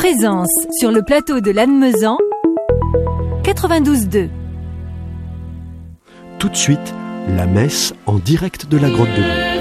Présence sur le plateau de Lannemezan, 92.2. Tout de suite, la messe en direct de la grotte de Loup.